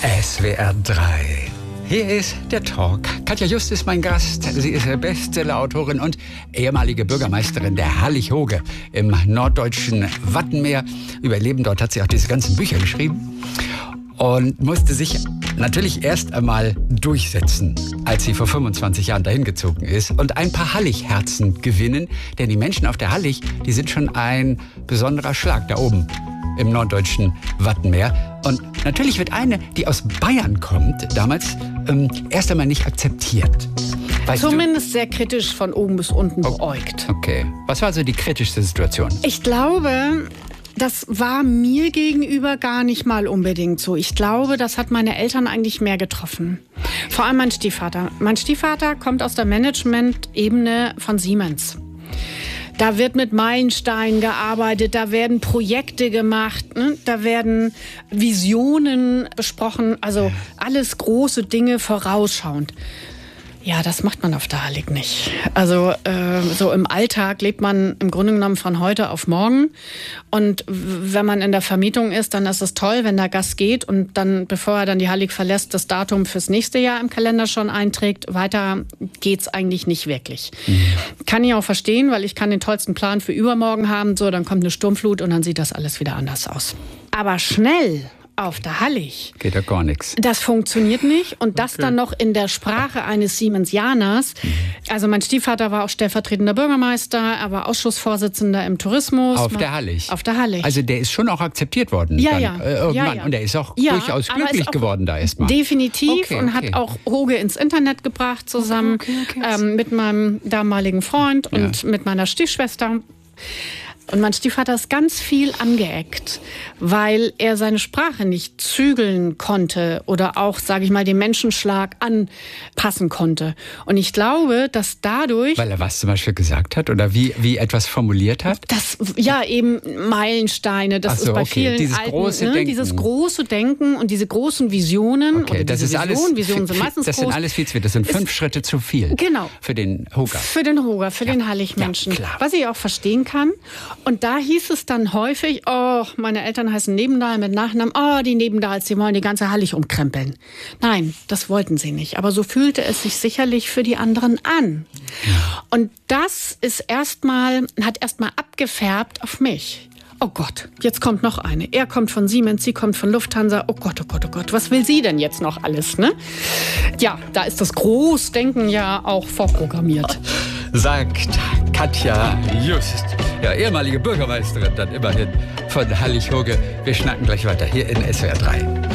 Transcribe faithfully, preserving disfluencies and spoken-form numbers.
S W R drei. Hier ist der Talk. Katja Just ist mein Gast. Sie ist Bestsellerautorin und ehemalige Bürgermeisterin der Hallig-Hoge im norddeutschen Wattenmeer. Über ihr Leben dort hat sie auch diese ganzen Bücher geschrieben und musste sich natürlich erst einmal durchsetzen, als sie vor fünfundzwanzig Jahren dahin gezogen ist und ein paar Hallig-Herzen gewinnen. Denn die Menschen auf der Hallig, die sind schon ein besonderer Schlag da oben im norddeutschen Wattenmeer. Und natürlich wird eine, die aus Bayern kommt, damals ähm, erst einmal nicht akzeptiert. Weißt Zumindest du? sehr kritisch von oben bis unten beäugt. Okay. Was war also die kritischste Situation? Ich glaube, das war mir gegenüber gar nicht mal unbedingt so. Ich glaube, das hat meine Eltern eigentlich mehr getroffen. Vor allem mein Stiefvater. Mein Stiefvater kommt aus der Management-Ebene von Siemens. Da wird mit Meilensteinen gearbeitet, da werden Projekte gemacht, ne? Da werden Visionen besprochen, also alles große Dinge vorausschauend. Ja, das macht man auf der Hallig nicht. Also äh, so im Alltag lebt man im Grunde genommen von heute auf morgen. Und wenn man in der Vermietung ist, dann ist es toll, wenn der Gast geht und dann, bevor er dann die Hallig verlässt, das Datum fürs nächste Jahr im Kalender schon einträgt. Weiter geht's eigentlich nicht wirklich. Mhm. Kann ich auch verstehen, weil ich kann den tollsten Plan für übermorgen haben. So, dann kommt eine Sturmflut und dann sieht das alles wieder anders aus. Aber schnell auf der Hallig geht ja gar nichts. Das funktioniert nicht. Und das okay. Dann noch in der Sprache eines Siemensianers. Also mein Stiefvater war auch stellvertretender Bürgermeister, er war Ausschussvorsitzender im Tourismus. Auf der Hallig? Auf der Hallig. Also der ist schon auch akzeptiert worden? Ja, dann, ja. Äh, irgendwann. Ja, ja. Und er ist auch ja, durchaus glücklich auch geworden da erstmal? Definitiv. Okay, und okay. hat auch Hoge ins Internet gebracht zusammen okay, okay, okay. Ähm, mit meinem damaligen Freund ja. und mit meiner Stiefschwester. Und mein Stiefvater ist ganz viel angeeckt, weil er seine Sprache nicht zügeln konnte oder auch, sage ich mal, den Menschenschlag anpassen konnte. Und ich glaube, dass dadurch... Weil er was zum Beispiel gesagt hat oder wie, wie etwas formuliert hat? Das, ja, eben Meilensteine. Das so, ist bei okay. vielen dieses alten, große ne, Denken. Dieses große Denken und diese großen Visionen. Okay, oder das diese ist Visionen, alles, Visionen sind meistens das groß. sind alles viel zu viel. Das sind fünf ist, Schritte zu viel. Genau. Für den Hoger. Für den Hoger, für ja. den Hallig-Menschen. Ja, was ich auch verstehen kann. Und da hieß es dann häufig, oh, meine Eltern heißen Nebendahl mit Nachnamen, oh, die Nebendahls, die wollen die ganze Hallig umkrempeln. Nein, das wollten sie nicht. Aber so fühlte es sich sicherlich für die anderen an. Ja. Und das ist erstmal, hat erstmal abgefärbt auf mich. Oh Gott, jetzt kommt noch eine. Er kommt von Siemens, sie kommt von Lufthansa. Oh Gott, oh Gott, oh Gott, was will sie denn jetzt noch alles, ne? Ja, da ist das Großdenken ja auch vorprogrammiert. Sagt Katja Just, ja, ehemalige Bürgermeisterin dann immerhin von Hallig-Hoge. Wir schnacken gleich weiter hier in S W R drei.